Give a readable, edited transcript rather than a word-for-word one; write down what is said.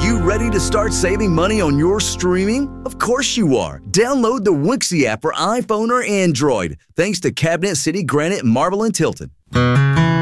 you ready to start saving money on your streaming? Of course you are. Download the Wixie app for iPhone or Android. Thanks to Cabinet City Granite Marble and Tilton.